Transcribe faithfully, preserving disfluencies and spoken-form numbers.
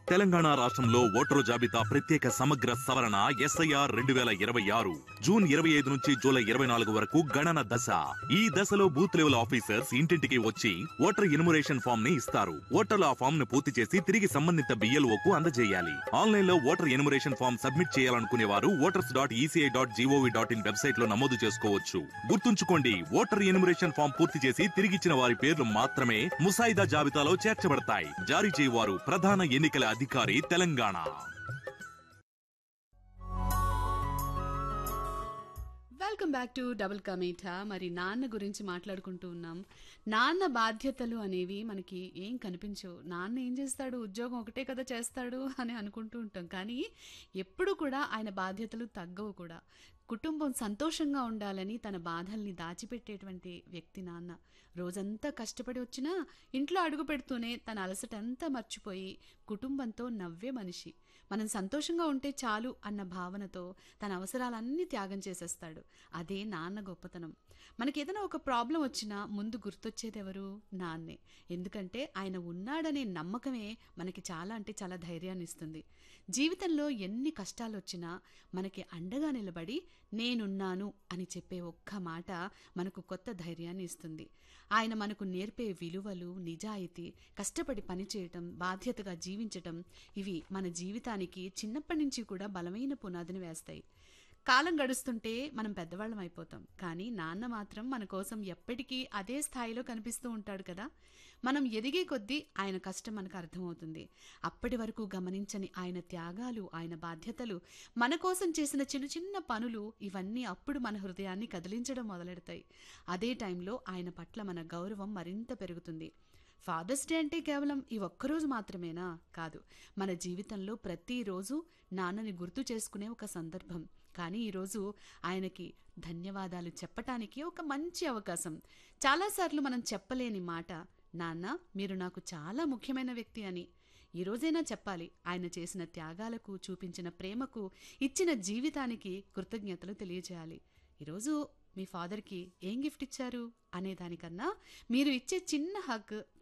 తెలంగాణ రాష్ట్రంలో ఓటరు జాబితా ప్రత్యేక సమగ్ర సవరణ ఎస్ఐఆర్ రెండు వేల ఇరవై ఆరు జూన్ ఇరవై ఐదు నుంచి జూలై ఇరవై నాలుగు వరకు గణన దశ. ఈ దశలో బూత్ లెవెల్ ఆఫీసర్స్ ఇంటింటికి వచ్చి ఓటర్ ఎన్యుమరేషన్ ఫామ్ ని ఇస్తారు. ఓటర్లు ఆ ఫామ్ ను పూర్తి చేసి తిరిగి సంబంధిత బిఎల్ఓకు అందజేయాలి. ఆన్లైన్ లో ఓటర్ ఎన్యుమరేషన్ ఫామ్ సబ్మిట్ చేయాలనుకునే వారు voters dot ECI dot GOV dot in website లో నమోదు చేసుకోవచ్చు. గుర్తుంచుకోండి, ఓటర్ ఎన్యుమరేషన్ ఫామ్ పూర్తి చేసి తిరిగిచ్చిన వారి పేర్లు మాత్రమే ముసాయిదా జాబితాలో చేర్చబడతాయి. జారీ చేయవారు ప్రధాన ఎన్నికల అధికారి, Telangana. Welcome back to double కమీఠా. మరి నాన్న గురించి మాట్లాడుకుంటూ ఉన్నాం. నాన్న బాధ్యతలు అనేవి మనకి ఏం కనిపించవు. నాన్న ఏం చేస్తాడు, ఉద్యోగం ఒకటే కదా చేస్తాడు అని అనుకుంటూ ఉంటాం. కానీ ఎప్పుడు కూడా ఆయన బాధ్యతలు తగ్గవు కూడా. కుటుంబం సంతోషంగా ఉండాలని తన బాధల్ని దాచిపెట్టేటువంటి వ్యక్తి నాన్న. రోజంతా కష్టపడి వచ్చినా ఇంట్లో అడుగు పెడుతూనే తన అలసటంతా మర్చిపోయి కుటుంబంతో నవ్వే మనిషి. మనం సంతోషంగా ఉంటే చాలు అన్న భావనతో తన అవసరాలన్నీ త్యాగం చేసేస్తాడు. అదే నాన్న గొప్పతనం. మనకేదైనా ఒక ప్రాబ్లం వచ్చినా ముందు గుర్తొచ్చేది ఎవరు? నాన్నే. ఎందుకంటే ఆయన ఉన్నాడనే నమ్మకమే మనకి చాలా అంటే చాలా ధైర్యాన్ని ఇస్తుంది. జీవితంలో ఎన్ని కష్టాలు వచ్చినా మనకి అండగా నిలబడి నేనున్నాను అని చెప్పే ఒక్క మాట మనకు కొత్త ధైర్యాన్ని ఇస్తుంది. ఆయన మనకు నేర్పే విలువలు, నిజాయితీ, కష్టపడి పనిచేయటం, బాధ్యతగా జీవించటం, ఇవి మన జీవితానికి చిన్నప్పటి నుంచి కూడా బలమైన పునాదిని వేస్తాయి. కాలం గడుస్తుంటే మనం పెద్దవాళ్ళం అయిపోతాం. కానీ నాన్న మాత్రం మన కోసం ఎప్పటికీ అదే స్థాయిలో కనిపిస్తూ ఉంటాడు కదా. మనం ఎదిగే కొద్దీ ఆయన కష్టం మనకు అర్థమవుతుంది. అప్పటి వరకు గమనించని ఆయన త్యాగాలు, ఆయన బాధ్యతలు, మన కోసం చేసిన చిన్న చిన్న పనులు, ఇవన్నీ అప్పుడు మన హృదయాన్ని కదిలించడం మొదలెడతాయి. అదే టైంలో ఆయన పట్ల మన గౌరవం మరింత పెరుగుతుంది. ఫాదర్స్ డే అంటే కేవలం ఈ ఒక్కరోజు మాత్రమేనా? కాదు. మన జీవితంలో ప్రతిరోజు నాన్నని గుర్తు చేసుకునే ఒక సందర్భం. కానీ ఈరోజు ఆయనకి ధన్యవాదాలు చెప్పటానికి ఒక మంచి అవకాశం. చాలాసార్లు మనం చెప్పలేని మాట, నాన్న మీరు నాకు చాలా ముఖ్యమైన వ్యక్తి అని. ఈరోజైనా చెప్పాలి. ఆయన చేసిన త్యాగాలకు, చూపించిన ప్రేమకు, ఇచ్చిన జీవితానికి కృతజ్ఞతలు తెలియజేయాలి. ఈరోజు మీ ఫాదర్కి ఏం గిఫ్ట్ ఇచ్చారు అనేదానికన్నా మీరు ఇచ్చే చిన్న హగ్